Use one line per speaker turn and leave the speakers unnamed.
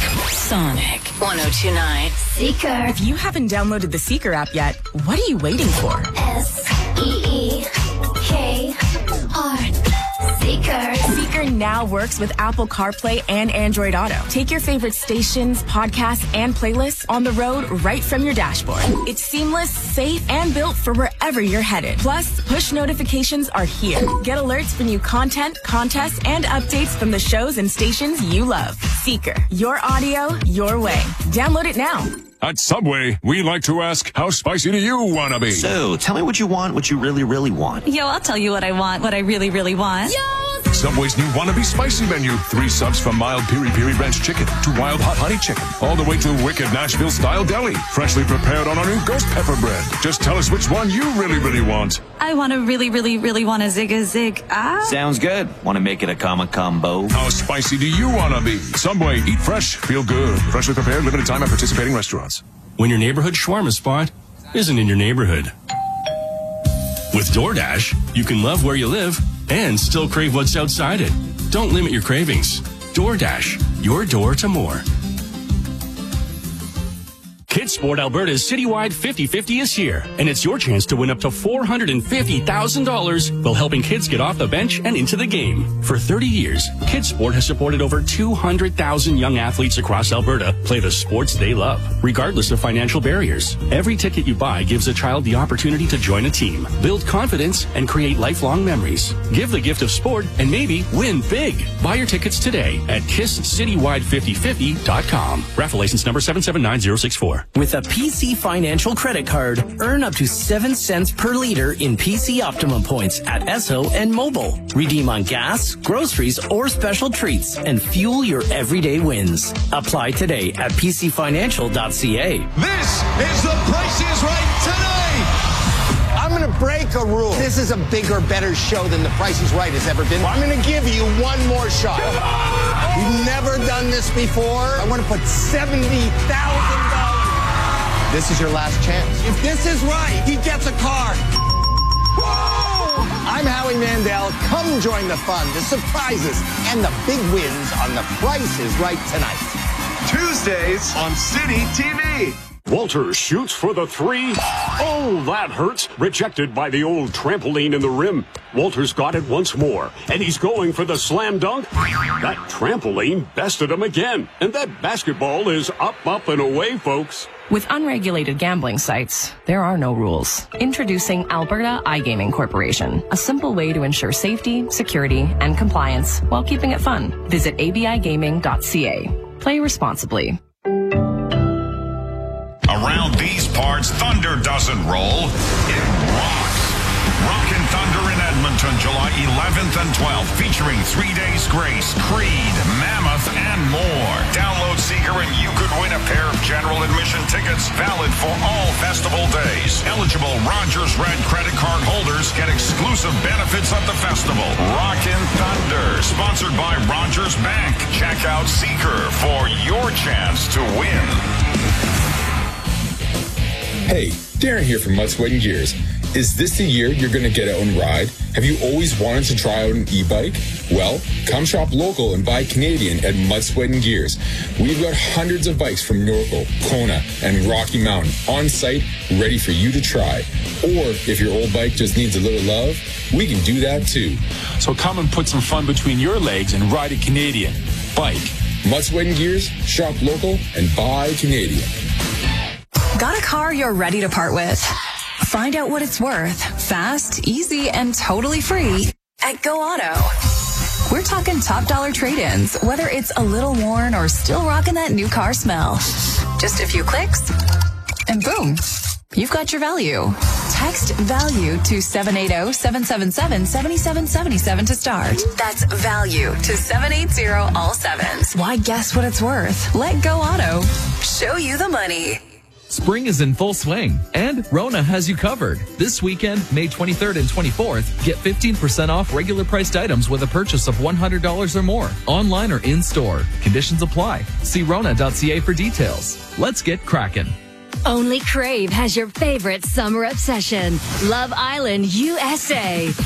Sonic 102.9
Seeker.
If you haven't downloaded the Seeker app yet, what are you waiting for?
SEEKR. Seeker.
Seeker now works with Apple CarPlay and Android Auto. Take your favorite stations, podcasts, and playlists on the road right from your dashboard. It's seamless, safe, and built for wherever you're headed. Plus, push notifications are here. Get alerts for new content, contests, and updates from the shows and stations you love. Seeker. Your audio, your way. Download it now.
At Subway, we like to ask, how spicy do you want to be?
So, tell me what you want, what you really, really want.
Yo, I'll tell you what I want, what I really, really want.
Yo!
Subway's new Wannabe Spicy menu. 3 subs from mild piri-piri ranch chicken to wild hot honey chicken. All the way to wicked Nashville-style deli. Freshly prepared on our new ghost pepper bread. Just tell us which one you really, really want.
I want to really, really, really want a zig.
Sounds good. Want to make it a combo?
How spicy do you want to be? Subway, eat fresh, feel good. Freshly prepared, limited time at participating restaurants.
When your neighborhood shawarma spot isn't in your neighborhood. With DoorDash, you can love where you live and still crave what's outside it. Don't limit your cravings. DoorDash, your door to more. Kids Sport Alberta's citywide 50-50 is here, and it's your chance to win up to $450,000 while helping kids get off the bench and into the game. For 30 years, Kids Sport has supported over 200,000 young athletes across Alberta play the sports they love, regardless of financial barriers. Every ticket you buy gives a child the opportunity to join a team, build confidence, and create lifelong memories. Give the gift of sport and maybe win big. Buy your tickets today at kisscitywide5050.com. Raffle license number 779064.
With a PC Financial credit card, earn up to 7 cents per liter in PC Optimum points at Esso and mobile. Redeem on gas, groceries, or special treats and fuel your everyday wins. Apply today at pcfinancial.ca.
This is The Price is Right tonight. I'm going to break a rule. This is a bigger, better show than The Price is Right has ever been. I'm going to give you one more shot. We've never done this before. I want to put $70,000. This is your last chance. If this is right, he gets a car. Whoa! I'm Howie Mandel. Come join the fun, the surprises, and the big wins on The Price is Right tonight.
Tuesdays on City TV.
Walter shoots for the 3. Oh, that hurts. Rejected by the old trampoline in the rim. Walter's got it once more, and he's going for the slam dunk. That trampoline bested him again, and that basketball is up, and away, folks.
With unregulated gambling sites, there are no rules. Introducing Alberta iGaming Corporation, a simple way to ensure safety, security, and compliance while keeping it fun. Visit abigaming.ca. Play responsibly.
Around these parts, thunder doesn't roll, it rocks. Rockin' Thunder in Edmonton, July 11th and 12th, featuring 3 Days Grace, Creed, Mammoth, and more. Download Seeker and you could win a pair of general admission tickets, valid for all festival days. Eligible Rogers Red credit card holders get exclusive benefits at the festival. Rockin' Thunder, sponsored by Rogers Bank. Check out Seeker for your chance to win.
Hey, Darren here from Mud, Sweat, and Gears. Is this the year you're going to get out and ride? Have you always wanted to try out an e-bike? Well, come shop local and buy Canadian at Mud, Sweat, and Gears. We've got hundreds of bikes from Norco, Kona, and Rocky Mountain on site, ready for you to try. Or if your old bike just needs a little love, we can do that too.
So come and put some fun between your legs and ride a Canadian bike.
Mud, Sweat, and Gears, shop local, and buy Canadian.
Got a car you're ready to part with? Find out what it's worth, fast, easy, and totally free at Go Auto. We're talking top dollar trade-ins, whether it's a little worn or still rocking that new car smell. Just a few clicks, and boom, you've got your value. Text VALUE to 780-777-7777 to start. That's VALUE to 780 all sevens. Why guess what it's worth? Let Go Auto show you the money.
Spring is in full swing, and Rona has you covered. This weekend, May 23rd and 24th, get 15% off regular priced items with a purchase of $100 or more, online or in-store. Conditions apply. See Rona.ca for details. Let's get cracking.
Only Crave has your favorite summer obsession, Love Island USA.